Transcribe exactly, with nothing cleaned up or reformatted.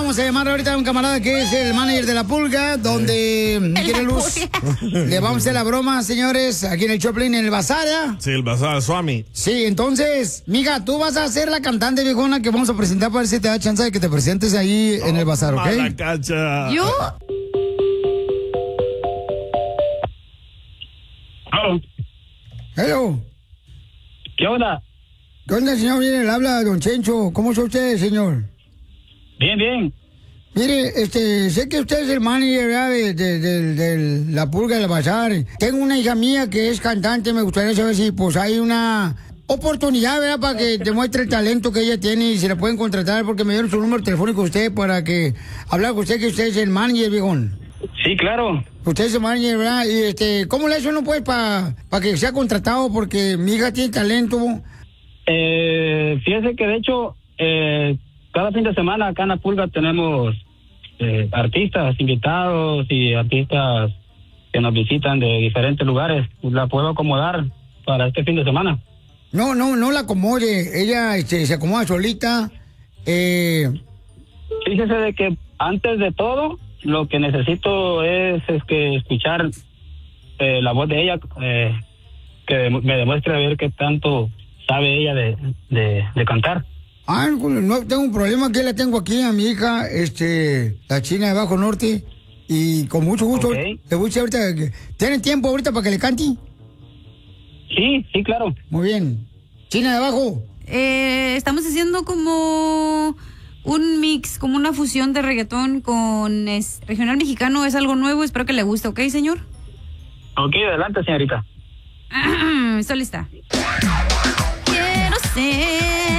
vamos a llamar ahorita a un camarada que es el manager de La Pulga, donde quiere luz. Le vamos a hacer la broma, señores, aquí en el Choplin, en el bazar, ¿eh? Sí, el bazar, Swami. Sí, entonces, mija, tú vas a ser la cantante viejona que vamos a presentar para ver si te da chance de que te presentes ahí en el bazar, ¿ok? Mala cacha. ¿Yo? Hello. Hello. ¿Qué onda? ¿Qué onda, señor? Mire, le habla don Chencho. ¿Cómo está usted, señor? Bien, bien. Mire, este, sé que usted es el manager, ¿verdad? de, de, de, de La Pulga del Bazar. Tengo una hija mía que es cantante, me gustaría saber si pues hay una oportunidad, ¿verdad? Para que demuestre el talento que ella tiene y se la pueden contratar, porque me dieron su número telefónico usted para que hablar con usted, que usted es el manager, viejón. Sí, claro. Usted es el manager, ¿verdad? Y este, ¿cómo le hace uno pues para pa que sea contratado? Porque mi hija tiene talento. Eh, fíjese que de hecho, eh, cada fin de semana acá en La Pulga tenemos eh, artistas invitados y artistas que nos visitan de diferentes lugares. La puedo acomodar para este fin de semana. No, no, no la acomode. Ella este, se acomoda solita. Eh... Fíjese de que antes de todo, lo que necesito es, es que escuchar eh, la voz de ella, eh, que me demuestre a ver qué tanto sabe ella de, de, de cantar. Ah, no tengo un problema, que la tengo aquí a mi hija, este, la china de Bajo Norte, y con mucho gusto. Okay. Le voy a decir ahorita, que- ¿tienen tiempo ahorita para que le cante? Sí, sí, claro. Muy bien. China de Bajo. Eh, estamos haciendo como un mix, como una fusión de reggaetón con es, regional mexicano. Es algo nuevo, espero que le guste, ¿ok, señor? Ok, adelante, señorita. Estoy lista. Quiero ser